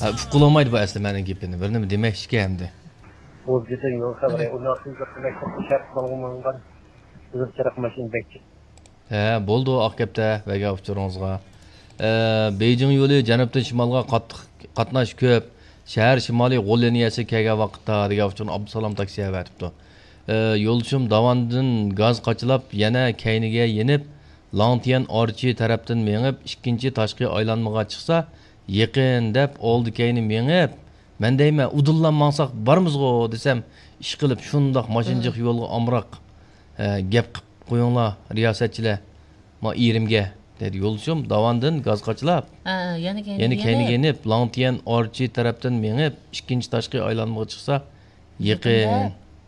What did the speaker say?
Uqulamaydi bu asli mening gapini. Bir nima demoqchi endi. O'z getang yo'q xabar. Ular sizga demak shart bo'lganman. Siz chiroq mashina bekchi. Bo'ldi o aqkapda vaga uchuringizga. Beijing yo'li janubdan shimolga qatnash ko'p. Shahar shimoliy g'ol liniyasi kelgan vaqtda degan uchun Abdusalom taksiga beribdi. Yo'lchim Davandan gaz qachilab yana kayniga yenib Langtian Orchi tarafdan mengib ikkinchi tashqi aylanmaga chiqsa yaqin deb oldi kayni mengib men deyman udullan mansaq bormizg'o desam ish qilib shundoq mashinjiq yo'lga amroq gap qilib qo'yinglar riyosatchilar ma erimga dedi yo'lchim Davandan gaz qachilab yana kayniga yenib Langtian Orchi tarafdan mengib ikkinchi tashqi aylanmaga chiqsa yaqin